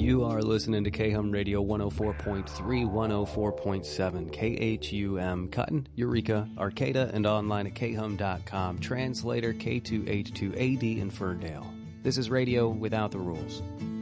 You are listening to KHUM Radio 104.3, 104.7, KHUM, Cotton, Eureka, Arcata, and online at khum.com. Translator K2H2AD in Ferndale. This is radio without the rules.